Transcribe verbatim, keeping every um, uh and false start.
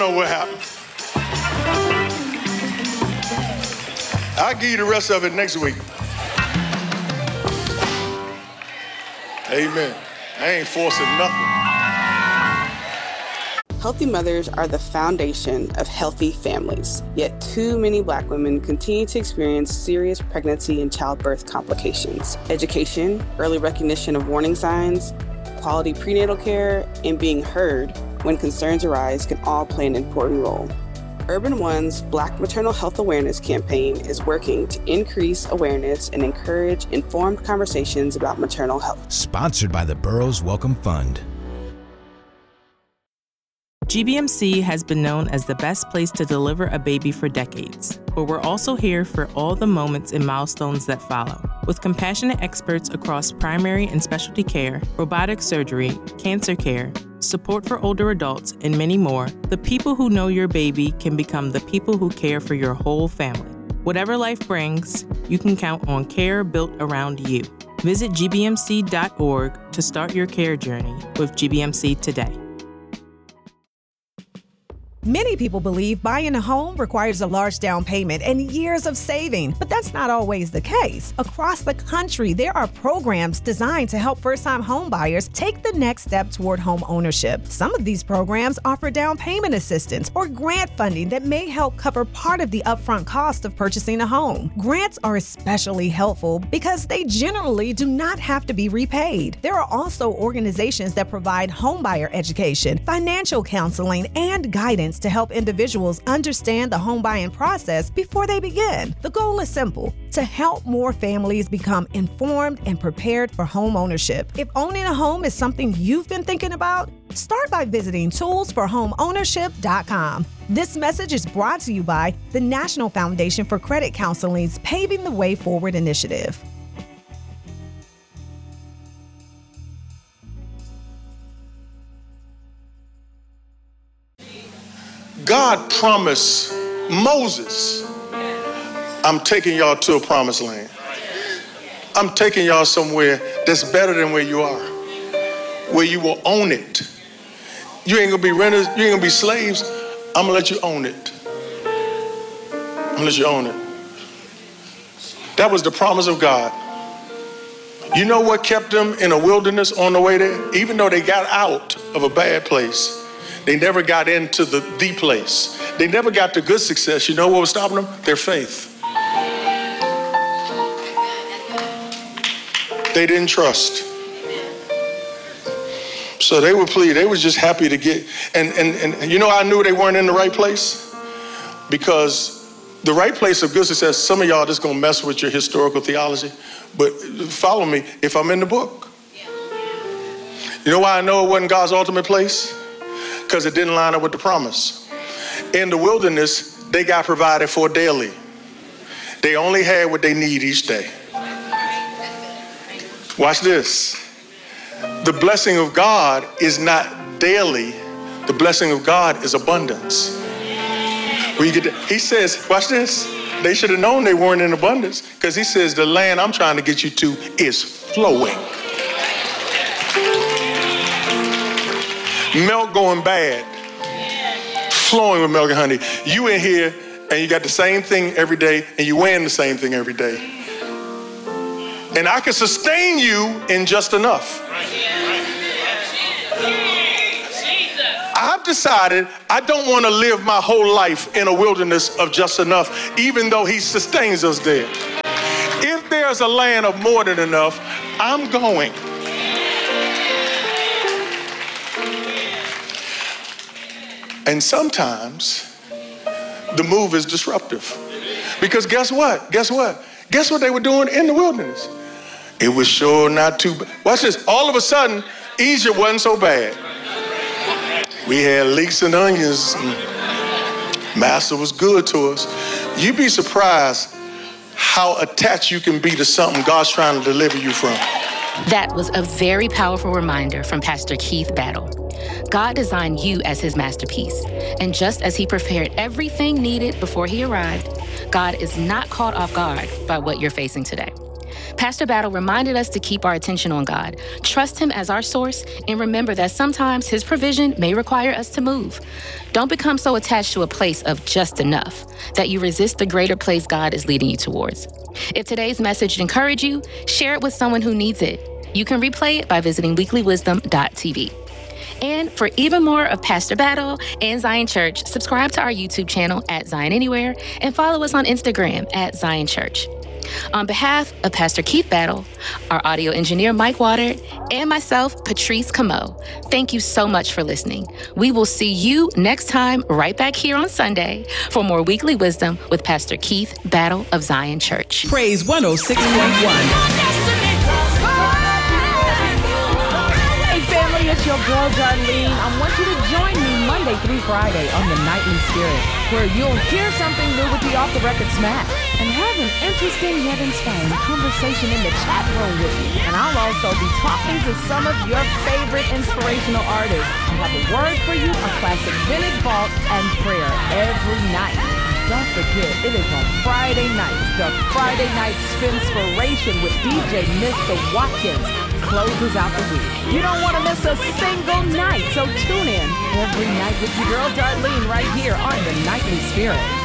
know what happened. I'll give you the rest of it next week. Amen. I ain't forcing nothing. Healthy mothers are the foundation of healthy families. Yet too many Black women continue to experience serious pregnancy and childbirth complications. Education, early recognition of warning signs, quality prenatal care, and being heard when concerns arise can all play an important role. Urban One's Black Maternal Health Awareness campaign is working to increase awareness and encourage informed conversations about maternal health. Sponsored by the Burroughs Wellcome Fund. G B M C has been known as the best place to deliver a baby for decades, but we're also here for all the moments and milestones that follow. With compassionate experts across primary and specialty care, robotic surgery, cancer care, support for older adults, and many more, the people who know your baby can become the people who care for your whole family. Whatever life brings, you can count on care built around you. Visit G B M C dot org to start your care journey with G B M C today. Many people believe buying a home requires a large down payment and years of saving, but that's not always the case. Across the country, there are programs designed to help first-time home buyers take the next step toward home ownership. Some of these programs offer down payment assistance or grant funding that may help cover part of the upfront cost of purchasing a home. Grants are especially helpful because they generally do not have to be repaid. There are also organizations that provide homebuyer education, financial counseling, and guidance to help individuals understand the home buying process before they begin. The goal is simple: to help more families become informed and prepared for home ownership. If owning a home is something you've been thinking about, start by visiting tools for home ownership dot com. This message is brought to you by the National Foundation for Credit Counseling's Paving the Way Forward initiative. God promised Moses, I'm taking y'all to a promised land. I'm taking y'all somewhere that's better than where you are, where you will own it. You ain't gonna be renters, you ain't gonna be slaves. I'm gonna let you own it. I'm gonna let you own it. That was the promise of God. You know what kept them in a wilderness on the way there? Even though they got out of a bad place, they never got into the, the place. They never got to good success. You know what was stopping them? Their faith. They didn't trust. So they were pleased. They were just happy to get, and, and, and you know I knew they weren't in the right place? Because the right place of good success, some of y'all just gonna mess with your historical theology, but follow me, if I'm in the book. You know why I know it wasn't God's ultimate place? Because it didn't line up with the promise. In the wilderness, they got provided for daily. They only had what they need each day. Watch this. The blessing of God is not daily. The blessing of God is abundance. When you get to, he says, watch this. They should have known they weren't in abundance, because he says the land I'm trying to get you to is flowing. Milk going bad, flowing with milk and honey. You in here and you got the same thing every day and you wearing the same thing every day. And I can sustain you in just enough. I've decided I don't want to live my whole life in a wilderness of just enough, even though he sustains us there. If there's a land of more than enough, I'm going. And sometimes the move is disruptive. Because guess what? Guess what? Guess what they were doing in the wilderness? It was sure not too bad. Watch this. All of a sudden, Egypt wasn't so bad. We had leeks and onions. And Master was good to us. You'd be surprised how attached you can be to something God's trying to deliver you from. That was a very powerful reminder from Pastor Keith Battle. God designed you as his masterpiece. And just as he prepared everything needed before he arrived, God is not caught off guard by what you're facing today. Pastor Battle reminded us to keep our attention on God, trust Him as our source, and remember that sometimes His provision may require us to move. Don't become so attached to a place of just enough that you resist the greater place God is leading you towards. If today's message encouraged you, share it with someone who needs it. You can replay it by visiting weekly wisdom dot t v. And for even more of Pastor Battle and Zion Church, subscribe to our YouTube channel at Zion Anywhere and follow us on Instagram at Zion Church. On behalf of Pastor Keith Battle, our audio engineer Mike Waters, and myself, Patrice Camo, thank you so much for listening. We will see you next time right back here on Sunday for more Weekly Wisdom with Pastor Keith Battle of Zion Church. Praise one oh six point one. It's your girl Darlene. I want you to join me Monday through Friday on the Nightly Spirit, where you'll hear something new with the Off the Record Smack and have an interesting yet inspiring conversation in the chat room with me. And I'll also be talking to some of your favorite inspirational artists. I have a word for you, a classic vintage vault, and prayer every night. Don't forget, it is on Friday nights. The Friday Night Spinspiration with D J Mister Watkins closes out the week. You don't want to miss a single night, so tune in every night with your girl Darlene right here on the Nightly Spirit.